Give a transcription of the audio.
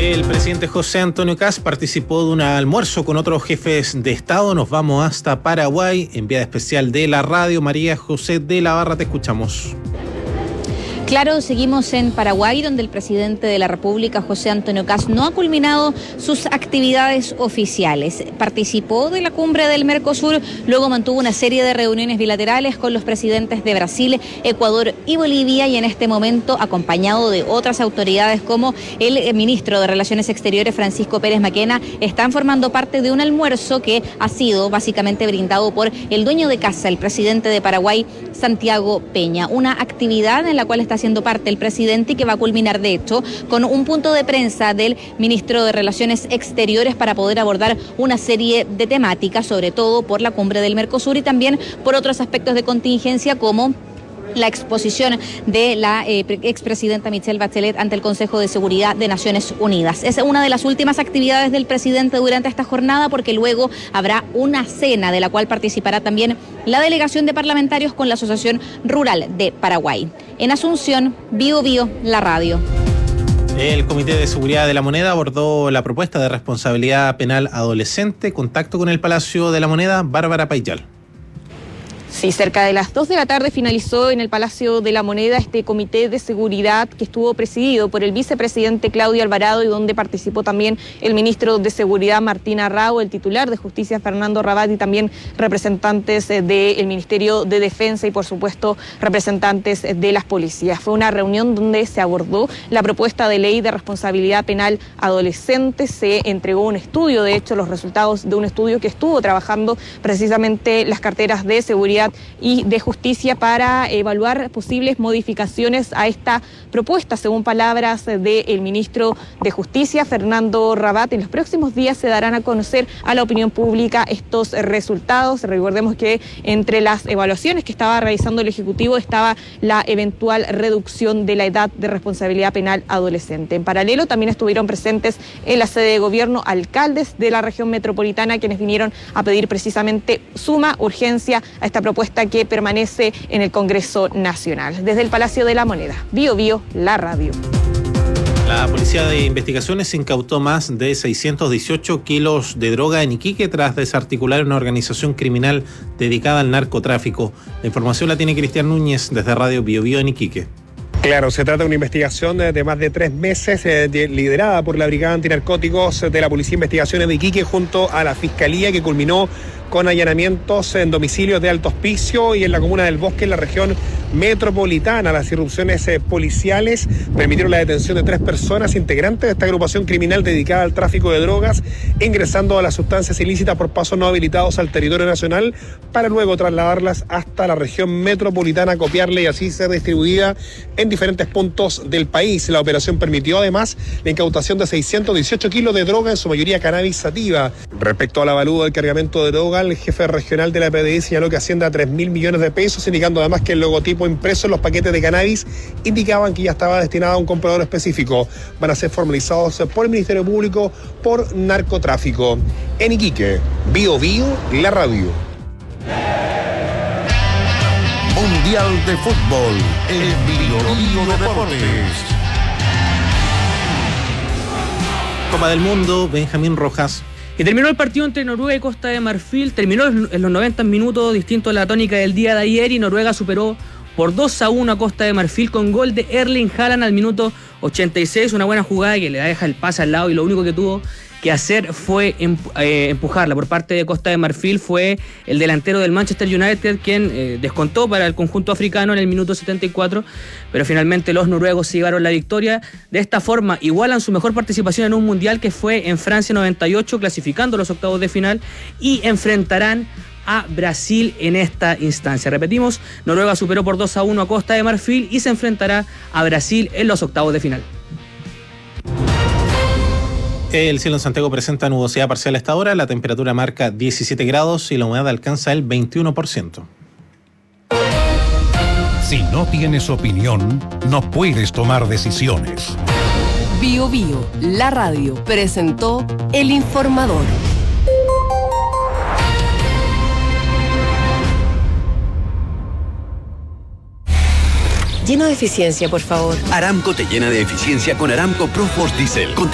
El presidente José Antonio Kast participó de un almuerzo con otros jefes de Estado. Nos vamos hasta Paraguay. Enviada especial de la radio, María José de la Barra, te escuchamos. Claro, seguimos en Paraguay, donde el presidente de la República, José Antonio Kast, no ha culminado sus actividades oficiales. Participó de la cumbre del Mercosur, luego mantuvo una serie de reuniones bilaterales con los presidentes de Brasil, Ecuador y Bolivia, y en este momento acompañado de otras autoridades como el ministro de Relaciones Exteriores, Francisco Pérez Maquena, están formando parte de un almuerzo que ha sido básicamente brindado por el dueño de casa, el presidente de Paraguay, Santiago Peña. Una actividad en la cual está haciendo parte el presidente y que va a culminar, de hecho, con un punto de prensa del ministro de Relaciones Exteriores para poder abordar una serie de temáticas, sobre todo por la cumbre del Mercosur y también por otros aspectos de contingencia como la exposición de la expresidenta Michelle Bachelet ante el Consejo de Seguridad de Naciones Unidas. Es una de las últimas actividades del presidente durante esta jornada, porque luego habrá una cena de la cual participará también la delegación de parlamentarios con la Asociación Rural de Paraguay. En Asunción, Bio Bio, la radio. El Comité de Seguridad de la Moneda abordó la propuesta de responsabilidad penal adolescente. Contacto con el Palacio de la Moneda, Bárbara Payal. Sí, cerca de las 2 de la tarde finalizó en el Palacio de la Moneda este comité de seguridad que estuvo presidido por el vicepresidente Claudio Alvarado y donde participó también el ministro de Seguridad Martín Arrau, el titular de Justicia Fernando Rabat y también representantes del Ministerio de Defensa y por supuesto representantes de las policías. Fue una reunión donde se abordó la propuesta de ley de responsabilidad penal adolescente. Se entregó un estudio, de hecho los resultados de un estudio que estuvo trabajando precisamente las carteras de seguridad y de Justicia para evaluar posibles modificaciones a esta propuesta. Según palabras del ministro de Justicia, Fernando Rabat, en los próximos días se darán a conocer a la opinión pública estos resultados. Recordemos que entre las evaluaciones que estaba realizando el Ejecutivo estaba la eventual reducción de la edad de responsabilidad penal adolescente. En paralelo, también estuvieron presentes en la sede de gobierno alcaldes de la región metropolitana, quienes vinieron a pedir precisamente suma urgencia a esta propuesta que permanece en el Congreso Nacional. Desde el Palacio de la Moneda, Bio Bio, la radio. La Policía de Investigaciones incautó más de 618 kilos de droga en Iquique tras desarticular una organización criminal dedicada al narcotráfico. La información la tiene Cristian Núñez desde Radio Bio Bio en Iquique. Claro, se trata de una investigación de más de 3 meses liderada por la Brigada Antinarcóticos de la Policía de Investigaciones de Iquique junto a la Fiscalía, que culminó con allanamientos en domicilios de Alto Hospicio y en la comuna del Bosque, en la región metropolitana. Las irrupciones policiales permitieron la detención de 3 personas integrantes de esta agrupación criminal dedicada al tráfico de drogas, ingresando a las sustancias ilícitas por pasos no habilitados al territorio nacional para luego trasladarlas hasta la región metropolitana, copiarla y así ser distribuida en diferentes puntos del país. La operación permitió además la incautación de 618 kilos de droga, en su mayoría cannabis sativa. Respecto al avalúo del cargamento de droga, el jefe regional de la PDI señaló que asciende a 3.000 millones de pesos, indicando además que el logotipo impreso en los paquetes de cannabis indicaban que ya estaba destinado a un comprador específico. Van a ser formalizados por el Ministerio Público por narcotráfico. En Iquique, Bio Bio, la radio. Mundial de Fútbol en Bio Bio Deportes. Copa del Mundo, Benjamín Rojas. Y terminó el partido entre Noruega y Costa de Marfil. Terminó en los 90 minutos, distinto a la tónica del día de ayer, y Noruega superó por 2-1 a Costa de Marfil con gol de Erling Haaland al minuto 86. Una buena jugada que le deja el pase al lado, y lo único que tuvo que hacer fue empujarla. Por parte de Costa de Marfil fue el delantero del Manchester United quien descontó para el conjunto africano en el minuto 74, pero finalmente los noruegos se llevaron la victoria. De esta forma igualan su mejor participación en un mundial, que fue en Francia 98, clasificando los octavos de final, y enfrentarán a Brasil en esta instancia. Repetimos, Noruega superó por 2-1 a Costa de Marfil y se enfrentará a Brasil en los octavos de final. El cielo en Santiago presenta nubosidad parcial a esta hora, la temperatura marca 17 grados y la humedad alcanza el 21%. Si no tienes opinión, no puedes tomar decisiones. Bio Bio, la radio, presentó El Informador. Lleno de eficiencia, por favor. Aramco te llena de eficiencia con Aramco Pro Force Diesel.